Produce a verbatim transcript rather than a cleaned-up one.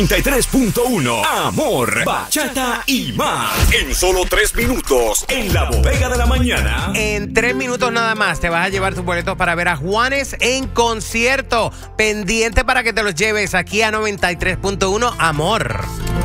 noventa y tres punto uno. Amor, bachata y más. En solo tres minutos. En la bodega de la mañana. En tres minutos nada más te vas a llevar tus boletos para ver a Juanes en concierto. Pendiente para que te los lleves aquí a noventa y tres punto uno. Amor.